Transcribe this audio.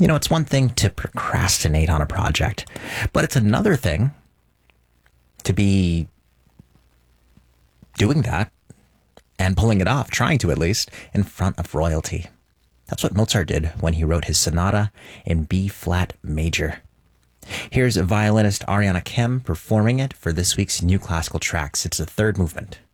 It's one thing to procrastinate on a project, but it's another thing to be doing that and pulling it off, trying to at least, in front of royalty. That's what Mozart did when he wrote his sonata in B-flat major. Here's violinist Ariana Kim performing it for this week's New Classical Tracks. It's the third movement.